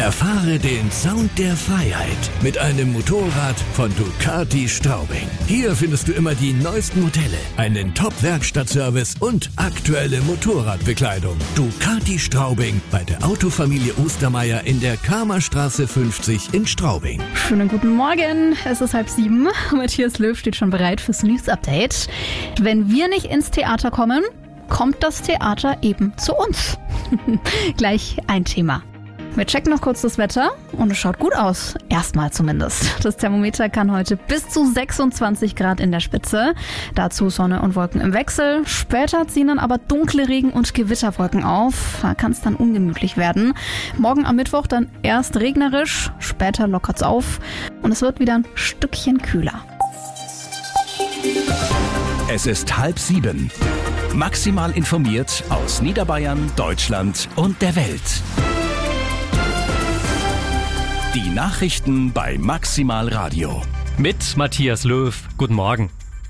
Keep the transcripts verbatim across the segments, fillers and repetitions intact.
Erfahre den Sound der Freiheit mit einem Motorrad von Ducati Straubing. Hier findest du immer die neuesten Modelle, einen Top-Werkstattservice und aktuelle Motorradbekleidung. Ducati Straubing bei der Autofamilie Ostermeier in der Kramerstraße fünfzig in Straubing. Schönen guten Morgen, es ist halb sieben. Matthias Löw steht schon bereit fürs News-Update. Wenn wir nicht ins Theater kommen, kommt das Theater eben zu uns. Gleich ein Thema. Wir checken noch kurz das Wetter und es schaut gut aus. Erstmal zumindest. Das Thermometer kann heute bis zu sechsundzwanzig Grad in der Spitze. Dazu Sonne und Wolken im Wechsel. Später ziehen dann aber dunkle Regen- und Gewitterwolken auf. Da kann es dann ungemütlich werden. Morgen am Mittwoch dann erst regnerisch, später lockert's auf und es wird wieder ein Stückchen kühler. Es ist halb sieben. Maximal informiert aus Niederbayern, Deutschland und der Welt. Die Nachrichten bei Maximal Radio. Mit Matthias Löw. Guten Morgen.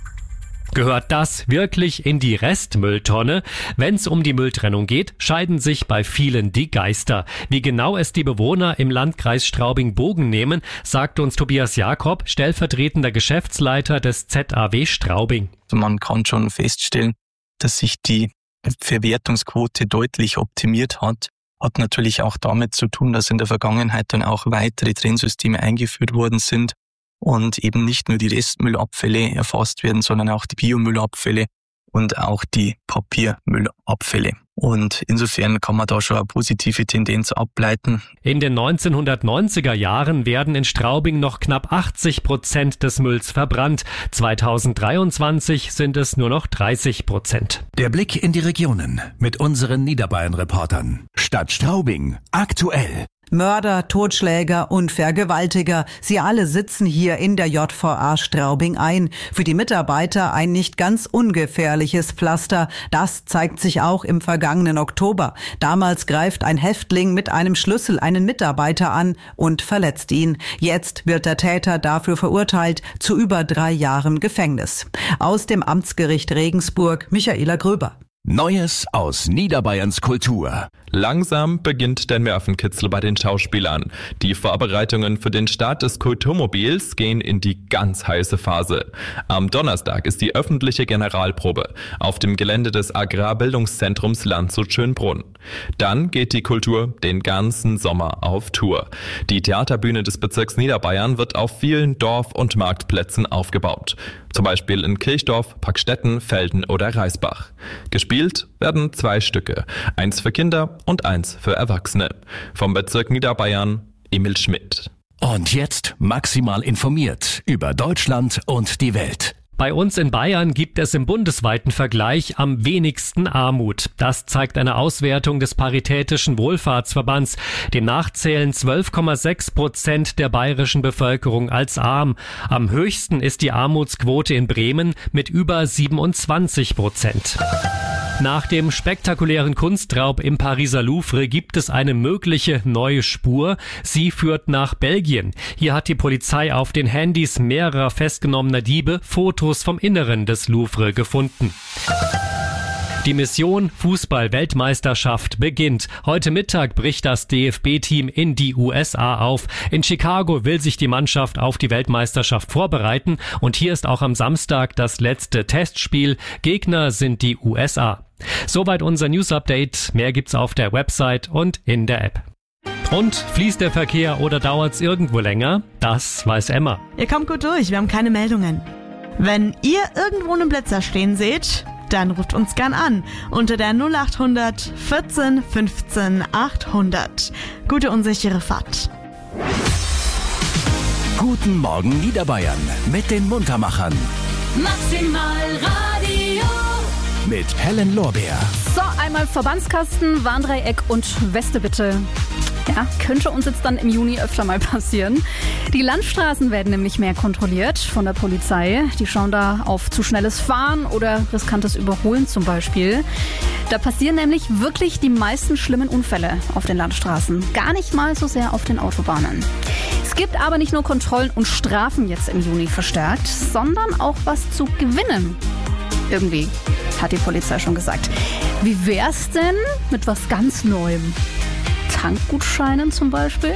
Gehört das wirklich in die Restmülltonne? Wenn es um die Mülltrennung geht, scheiden sich bei vielen die Geister. Wie genau es die Bewohner im Landkreis Straubing-Bogen nehmen, sagt uns Tobias Jakob, stellvertretender Geschäftsleiter des Z A W Straubing. Man kann schon feststellen, dass sich die Verwertungsquote deutlich optimiert hat. Hat natürlich auch damit zu tun, dass in der Vergangenheit dann auch weitere Trennsysteme eingeführt worden sind und eben nicht nur die Restmüllabfälle erfasst werden, sondern auch die Biomüllabfälle und auch die Papiermüllabfälle. Und insofern kann man da schon eine positive Tendenz ableiten. In den neunzehnhundertneunziger Jahren werden in Straubing noch knapp achtzig Prozent des Mülls verbrannt. zweitausenddreiundzwanzig sind es nur noch dreißig Prozent. Der Blick in die Regionen mit unseren Niederbayern-Reportern. Stadt Straubing, aktuell. Mörder, Totschläger und Vergewaltiger, sie alle sitzen hier in der J V A Straubing ein. Für die Mitarbeiter ein nicht ganz ungefährliches Pflaster. Das zeigt sich auch im vergangenen Oktober. Damals greift ein Häftling mit einem Schlüssel einen Mitarbeiter an und verletzt ihn. Jetzt wird der Täter dafür verurteilt zu über drei Jahren Gefängnis. Aus dem Amtsgericht Regensburg, Michaela Gröber. Neues aus Niederbayerns Kultur. Langsam beginnt der Nervenkitzel bei den Schauspielern. Die Vorbereitungen für den Start des Kulturmobils gehen in die ganz heiße Phase. Am Donnerstag ist die öffentliche Generalprobe auf dem Gelände des Agrarbildungszentrums Landshut-Schönbrunn. Dann geht die Kultur den ganzen Sommer auf Tour. Die Theaterbühne des Bezirks Niederbayern wird auf vielen Dorf- und Marktplätzen aufgebaut. Zum Beispiel in Kirchdorf, Packstetten, Velden oder Reisbach. Gespielt werden zwei Stücke, eins für Kinder und eins für Erwachsene. Vom Bezirk Niederbayern, Emil Schmidt. Und jetzt maximal informiert über Deutschland und die Welt. Bei uns in Bayern gibt es im bundesweiten Vergleich am wenigsten Armut. Das zeigt eine Auswertung des Paritätischen Wohlfahrtsverbands. Demnach zählen zwölf Komma sechs Prozent der bayerischen Bevölkerung als arm. Am höchsten ist die Armutsquote in Bremen mit über siebenundzwanzig Prozent. Nach dem spektakulären Kunstraub im Pariser Louvre gibt es eine mögliche neue Spur. Sie führt nach Belgien. Hier hat die Polizei auf den Handys mehrerer festgenommener Diebe Fotos vom Inneren des Louvre gefunden. Die Mission Fußball-Weltmeisterschaft beginnt. Heute Mittag bricht das D F B-Team in die U S A auf. In Chicago will sich die Mannschaft auf die Weltmeisterschaft vorbereiten. Und hier ist auch am Samstag das letzte Testspiel. Gegner sind die U S A. Soweit unser News-Update. Mehr gibt's auf der Website und in der App. Und fließt der Verkehr oder dauert's irgendwo länger? Das weiß Emma. Ihr kommt gut durch, wir haben keine Meldungen. Wenn ihr irgendwo einen Blitzer stehen seht, dann ruft uns gern an unter der null acht hundert vierzehn fünfzehn achthundert. Gute unsichere Fahrt. Guten Morgen Niederbayern mit den Muntermachern. Maximal Radio. Mit Helen Lorbeer. So, einmal Verbandskasten, Warndreieck und Weste bitte. Ja, könnte uns jetzt dann im Juni öfter mal passieren. Die Landstraßen werden nämlich mehr kontrolliert von der Polizei. Die schauen da auf zu schnelles Fahren oder riskantes Überholen zum Beispiel. Da passieren nämlich wirklich die meisten schlimmen Unfälle auf den Landstraßen. Gar nicht mal so sehr auf den Autobahnen. Es gibt aber nicht nur Kontrollen und Strafen jetzt im Juni verstärkt, sondern auch was zu gewinnen. Irgendwie, hat die Polizei schon gesagt. Wie wär's denn mit was ganz Neuem? Tankgutscheinen zum Beispiel.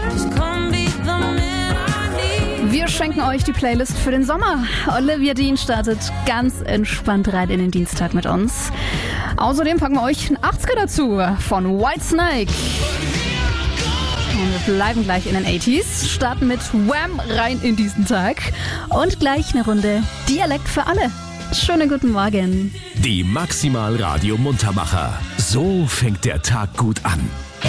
Wir schenken euch die Playlist für den Sommer. Olivia Dean startet ganz entspannt rein in den Dienstag mit uns. Außerdem packen wir euch einen achtziger dazu von Whitesnake. Und wir bleiben gleich in den achtziger, starten mit Wham rein in diesen Tag und gleich eine Runde Dialekt für alle. Schönen guten Morgen. Die Maximal Radio Muntermacher. So fängt der Tag gut an.